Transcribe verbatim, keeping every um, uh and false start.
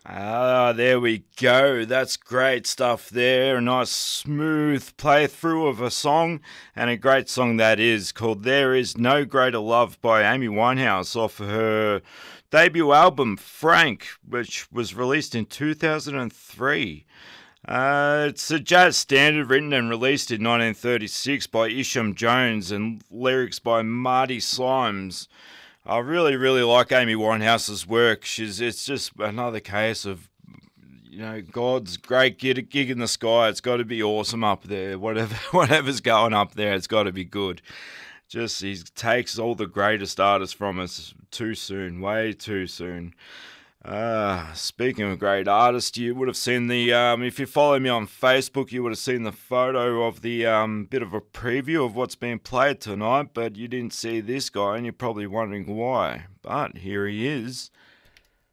Ah, there we go. That's great stuff there. A nice smooth playthrough of a song, and a great song that is, called There Is No Greater Love by Amy Winehouse off her debut album, Frank, which was released in two thousand three. Uh, it's a jazz standard written and released in nineteen thirty-six by Isham Jones and lyrics by Marty Slimes. I really, really like Amy Winehouse's work. She's it's just another case of, you know, God's great gig, gig in the sky. It's got to be awesome up there. Whatever, whatever's going up there, it's got to be good. Just he takes all the greatest artists from us too soon, way too soon. Uh, speaking of great artists, you would have seen the, um, if you follow me on Facebook, you would have seen the photo of the um, bit of a preview of what's being played tonight, but you didn't see this guy and you're probably wondering why. But here he is.